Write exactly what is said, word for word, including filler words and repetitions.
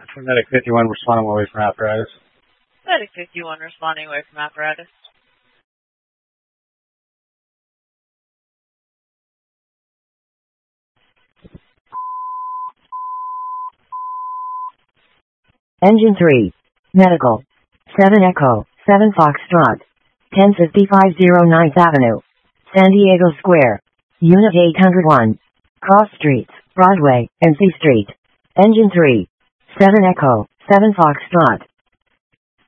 Medic fifty-one responding away from apparatus. Medic fifty-one responding away from apparatus. Engine three. Medical. seven Echo, seven Foxtrot. ten fifty-five oh ninth Avenue. San Diego Square. Unit eight oh one. Cross Streets, Broadway, and C Street. Engine three. seven Echo, seven Foxtrot.